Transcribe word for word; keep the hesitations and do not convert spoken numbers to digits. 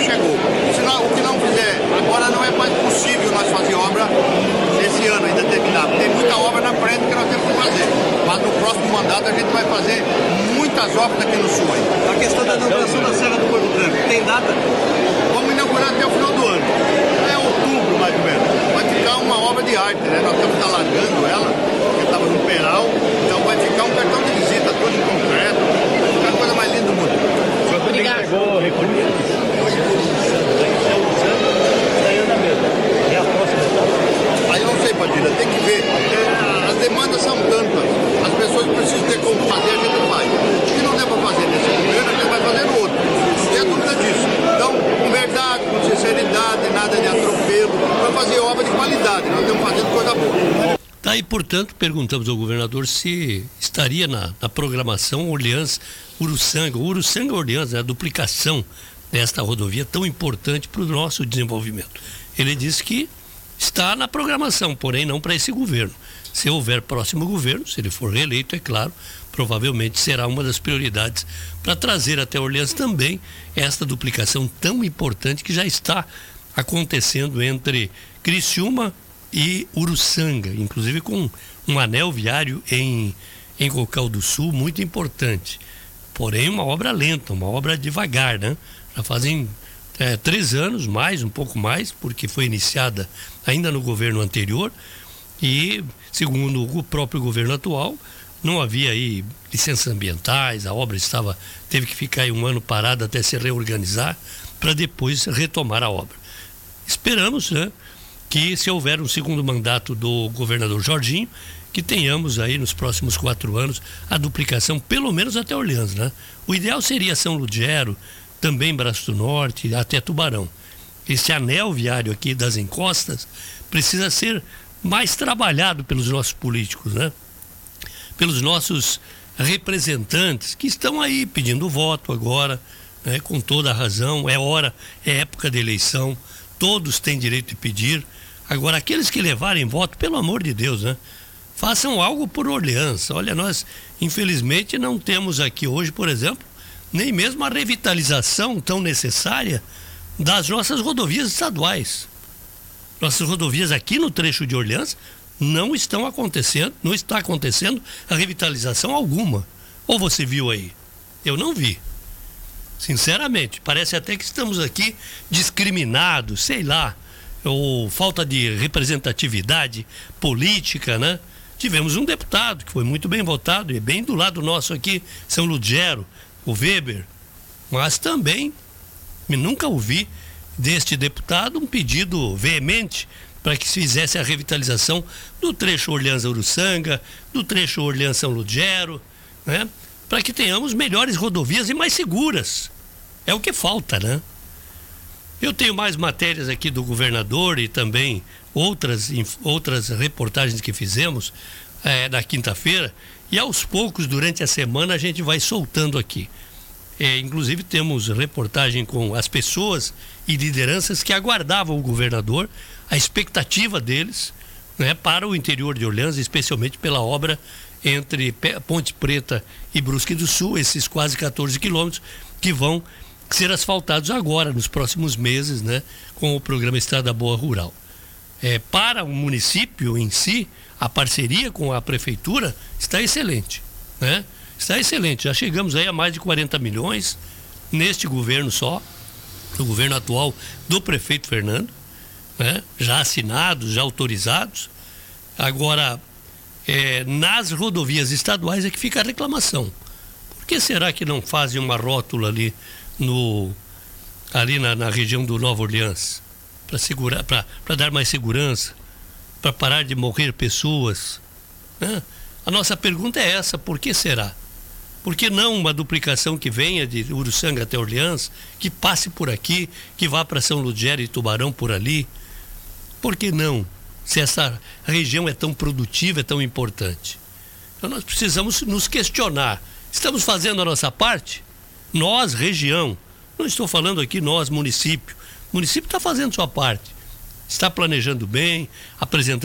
chegou. Se não, o que não fizer agora não é mais possível nós fazer obra esse ano ainda terminado. Tem muita obra na frente que nós temos que fazer. Mas no próximo mandato a gente vai fazer muitas obras aqui no sul aí. A questão da inauguração da Serra do Corvo Branco, tem data? Vamos inaugurar até o final do ano. É outubro mais ou menos. Vai ficar uma obra de arte, né? Nós estamos alargando ela, porque estava no peral, então vai ficar um cartão de visita todo em concreto. Vai ficar a coisa mais linda do mundo. O senhor também pegou recursos? Aí eu não sei, Padilha, tem que ver. É, as demandas são tantas. As pessoas precisam ter como fazer, a gente faz. Se não der para fazer nesse governo, a gente vai fazer no outro. Não tem dúvida disso. Então, com verdade, com sinceridade, nada de atropelo, para fazer obra de qualidade. Nós estamos fazendo coisa boa. Tá, e portanto, perguntamos ao governador se estaria na, na programação Orleans Uruçanga. Uruçanga Orleans, a duplicação desta rodovia tão importante para o nosso desenvolvimento. Ele disse que está na programação, porém não para esse governo. Se houver próximo governo, se ele for reeleito, é claro, provavelmente será uma das prioridades para trazer até Orleans também esta duplicação tão importante que já está acontecendo entre Criciúma e Uruçanga, inclusive com um anel viário em, em Cocal do Sul muito importante. Porém, uma obra lenta, uma obra devagar, né? Já fazem é, três anos, mais, um pouco mais, porque foi iniciada ainda no governo anterior e, segundo o próprio governo atual, não havia aí licenças ambientais, a obra estava, teve que ficar aí um ano parada até se reorganizar para depois retomar a obra. Esperamos, né, que se houver um segundo mandato do governador Jorginho, que tenhamos aí nos próximos quatro anos a duplicação, pelo menos até Orleans, né? O ideal seria São Ludgero, também Braço do Norte, até Tubarão. Esse anel viário aqui das encostas precisa ser mais trabalhado pelos nossos políticos, né? Pelos nossos representantes que estão aí pedindo voto agora, né? Com toda a razão, é hora, é época de eleição, todos têm direito de pedir. Agora, aqueles que levarem voto, pelo amor de Deus, né? Façam algo por Orleans. Olha, nós infelizmente não temos aqui hoje, por exemplo, nem mesmo a revitalização tão necessária das nossas rodovias estaduais. Nossas rodovias aqui no trecho de Orleans não estão acontecendo, não está acontecendo a revitalização alguma. Ou você viu aí? Eu não vi. Sinceramente, parece até que estamos aqui discriminados, sei lá, ou falta de representatividade política, né? Tivemos um deputado que foi muito bem votado e bem do lado nosso aqui, São Ludgero, o Weber, mas também nunca ouvi deste deputado um pedido veemente para que se fizesse a revitalização do trecho Orleans-Uruçanga, do trecho Orleans-São Ludgero, né? Para que tenhamos melhores rodovias e mais seguras. É o que falta, né? Eu tenho mais matérias aqui do governador e também outras, outras reportagens que fizemos é, na quinta-feira, e aos poucos, durante a semana, a gente vai soltando aqui. É, inclusive temos reportagem com as pessoas e lideranças que aguardavam o governador, a expectativa deles, né, para o interior de Orleans, especialmente pela obra entre Ponte Preta e Brusque do Sul, esses quase quatorze quilômetros que vão ser asfaltados agora, nos próximos meses, né, com o programa Estrada Boa Rural. É, para o município em si, a parceria com a prefeitura está excelente, né? Está excelente, já chegamos aí a mais de quarenta milhões neste governo só, no governo atual do prefeito Fernando, né? Já assinados, já autorizados. Agora, é, nas rodovias estaduais é que fica a reclamação. Por que será que não fazem uma rótula ali, no, ali na, na região do Nova Orleans, para segurar, para dar mais segurança, para parar de morrer pessoas, né? A nossa pergunta é essa: por que será? Por que não uma duplicação que venha de Uruçanga até Orleans, que passe por aqui, que vá para São Ludgero e Tubarão por ali? Por que não? Se essa região é tão produtiva, é tão importante. Então nós precisamos nos questionar. Estamos fazendo a nossa parte? Nós, região, não estou falando aqui nós, município. O município está fazendo sua parte. Está planejando bem, apresentando